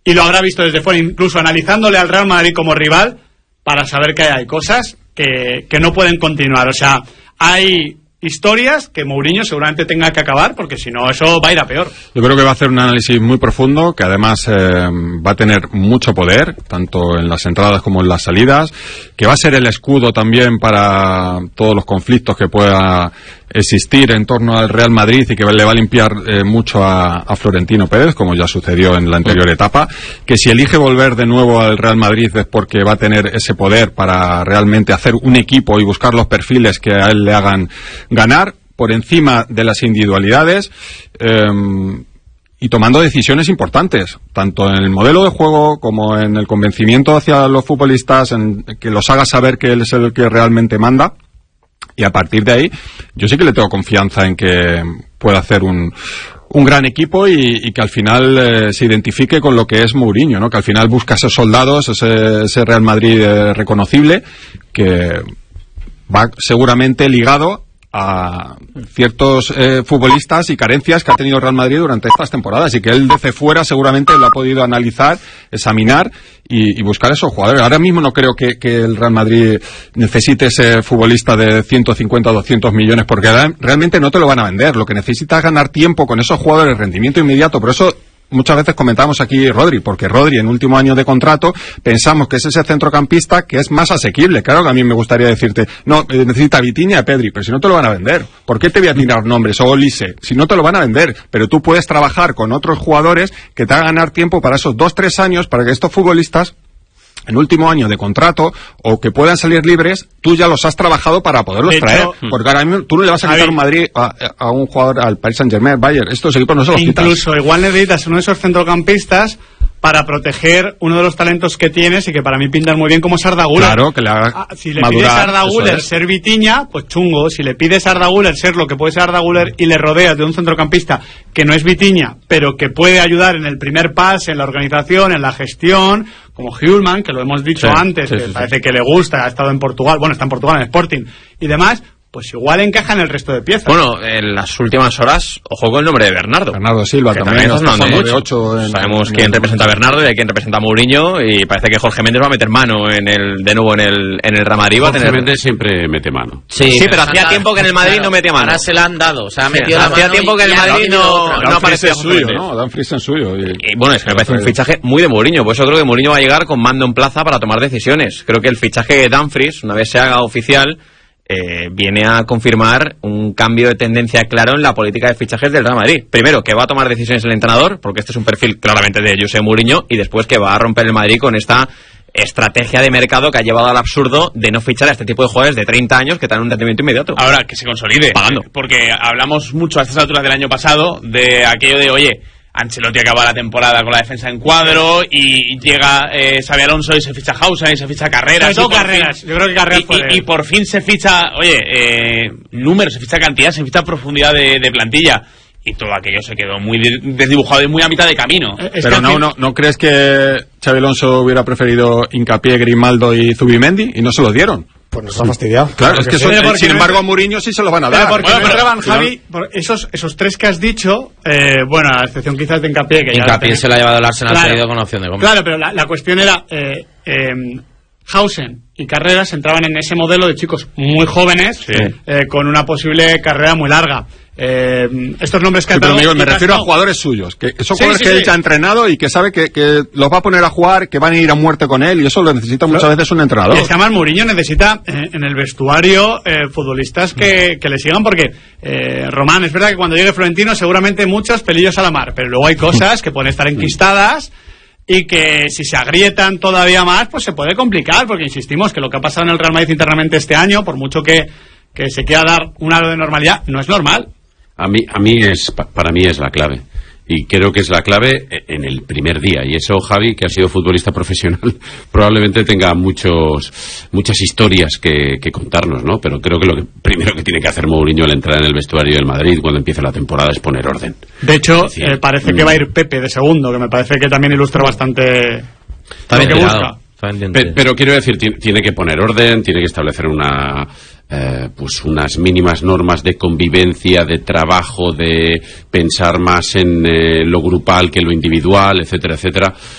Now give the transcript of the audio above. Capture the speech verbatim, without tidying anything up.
y lo habrá visto desde fuera, incluso analizándole al Real Madrid como rival, para saber que hay cosas que, que no pueden continuar. O sea, hay historias que Mourinho seguramente tenga que acabar, porque si no eso va a ir a peor. Yo creo que va a hacer un análisis muy profundo, que además eh, va a tener mucho poder, tanto en las entradas como en las salidas, que va a ser el escudo también para todos los conflictos que pueda existir en torno al Real Madrid, y que le va a limpiar eh, mucho a, a Florentino Pérez, como ya sucedió en la anterior etapa, que si elige volver de nuevo al Real Madrid es porque va a tener ese poder para realmente hacer un equipo y buscar los perfiles que a él le hagan ganar por encima de las individualidades, eh, y tomando decisiones importantes, tanto en el modelo de juego como en el convencimiento hacia los futbolistas, en que los haga saber que él es el que realmente manda. Y a partir de ahí, yo sí que le tengo confianza en que pueda hacer un, un gran equipo, y, y que al final eh, se identifique con lo que es Mourinho, ¿no? Que al final busca esos soldados, ese, ese Real Madrid eh, reconocible, que va seguramente ligado a ciertos eh, futbolistas y carencias que ha tenido Real Madrid durante estas temporadas, y que él desde fuera seguramente lo ha podido analizar, examinar y, y buscar esos jugadores. Ahora mismo no creo que, que el Real Madrid necesite ese futbolista de ciento cincuenta o doscientos millones, porque realmente no te lo van a vender. Lo que necesita es ganar tiempo con esos jugadores, rendimiento inmediato. Por eso muchas veces comentamos aquí Rodri, porque Rodri en último año de contrato pensamos que es ese centrocampista que es más asequible. Claro que a mí me gustaría decirte, no, eh, necesita Vitinha y Pedri, pero si no te lo van a vender, ¿por qué te voy a tirar nombres? O Olise, si no te lo van a vender, pero tú puedes trabajar con otros jugadores que te hagan ganar tiempo para esos dos, tres años, para que estos futbolistas en último año de contrato, o que puedan salir libres, tú ya los has trabajado para poderlos hecho, traer, porque ahora mismo tú no le vas a quitar un Madrid a, a un jugador, al Paris Saint-Germain, Bayern, estos equipos no se los quitas. Incluso igual necesitas uno de esos centrocampistas para proteger uno de los talentos que tienes, y que para mí pintan muy bien, como es Arda Güler. Claro, que le haga ah, si le madurar, pides a Arda Güler es. ser Vitinha, pues chungo. Si le pides a Arda Güler ser lo que puede ser Arda Güler, y le rodeas de un centrocampista que no es Vitinha, pero que puede ayudar en el primer pase, en la organización, en la gestión, como Hjulman, que lo hemos dicho sí, antes, sí, que sí, parece sí. que le gusta, ha estado en Portugal, bueno, está en Portugal, en Sporting y demás, pues igual encaja en el resto de piezas. Bueno, en las últimas horas, ojo con el nombre de Bernardo. Bernardo Silva, que también, también nos de mucho. ocho en, Sabemos en quién el... representa a Bernardo y a quién representa a Mourinho, y parece que Jorge Méndez va a meter mano en el de nuevo en el en el Real Madrid. Jorge tener... Méndez siempre mete mano. Sí, sí, pero, pero hacía tiempo que en el Madrid claro, no metía mano. Ahora se la han dado, o sea, ha sí, metido la hacía mano tiempo que en el Madrid no, no aparecía suyo, ¿no? Dan Friesen suyo. Y... Y, bueno, es que me parece un fichaje muy de Mourinho, pues yo creo que Mourinho va a llegar con mando en plaza para tomar decisiones. Creo que el fichaje de Dumfries, una vez se haga oficial, Eh, viene a confirmar un cambio de tendencia claro en la política de fichajes del Real Madrid. Primero, que va a tomar decisiones el entrenador, porque este es un perfil claramente de José Mourinho, y después que va a romper el Madrid con esta estrategia de mercado que ha llevado al absurdo de no fichar a este tipo de jugadores de treinta años que dan un rendimiento inmediato. Ahora, que se consolide, pagando. Porque hablamos mucho a estas alturas del año pasado de aquello de, oye, Ancelotti acaba la temporada con la defensa en cuadro, y llega eh, Xabi Alonso y se ficha Hausa y se ficha Carreras. No, Carreras. Fin, yo creo que Carreras y, y, y por fin se ficha, oye, eh, números, se ficha cantidad, se ficha profundidad de, de plantilla. Y todo aquello se quedó muy desdibujado y muy a mitad de camino. Es Pero no, no, ¿no crees que Xabi Alonso hubiera preferido Hincapié, Grimaldo y Zubimendi y no se los dieron? Pues nos ha fastidiado. Claro, es que son, sin embargo a Mourinho sí se lo van a dar. Pero porque bueno, no pero, pero, Javi, por esos, esos tres que has dicho, eh, bueno, a excepción quizás de Hincapié, que Hincapié ya se la ha llevado el Arsenal, claro, se ha ido con opción de compra. Claro, pero la, la cuestión era, eh, eh, Hausen y Carreras entraban en ese modelo de chicos muy jóvenes, sí. eh, con una posible carrera muy larga. Eh, estos nombres que sí, ha dado, pero Miguel, me refiero no. a jugadores suyos, que son sí, jugadores sí, que sí. él ha entrenado y que sabe que, que los va a poner a jugar, que van a ir a muerte con él, y eso lo necesita muchas veces un entrenador. Y es que además Mourinho necesita eh, en el vestuario eh, futbolistas que, que le sigan, porque eh, Román, es verdad que cuando llegue Florentino seguramente muchos pelillos a la mar, pero luego hay cosas que pueden estar enquistadas y que si se agrietan todavía más, pues se puede complicar, porque insistimos que lo que ha pasado en el Real Madrid internamente este año, por mucho que, que se quiera dar un halo de normalidad, no es normal. A mí, a mí es, para mí es la clave. Y creo que es la clave en el primer día. Y eso, Javi, que ha sido futbolista profesional, probablemente tenga muchos, muchas historias que, que contarnos, ¿no? Pero creo que lo que primero que tiene que hacer Mourinho al entrar en el vestuario del Madrid cuando empiece la temporada es poner orden. De hecho, decir, eh, parece que va a ir Pepe de segundo, que me parece que también ilustra bastante Está lo que tirado. busca. Pero, pero quiero decir, tiene que poner orden, tiene que establecer una eh, pues unas mínimas normas de convivencia, de trabajo, de pensar más en eh, lo grupal que lo individual, etcétera, etcétera.